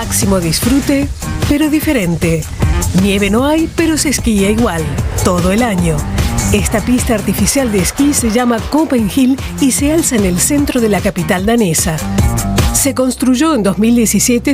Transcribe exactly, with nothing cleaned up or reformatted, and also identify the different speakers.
Speaker 1: Máximo disfrute, pero diferente. Nieve no hay, pero se esquía igual, todo el año. Esta pista artificial de esquí se llama Copenhill y se alza en el centro de la capital danesa. Se construyó en dos mil diecisiete